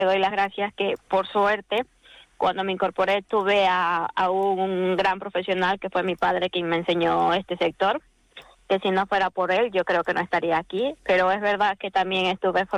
Le doy las gracias que, por suerte, cuando me incorporé tuve a un gran profesional que fue mi padre quien me enseñó este sector, que si no fuera por él yo creo que no estaría aquí, pero es verdad que también estuve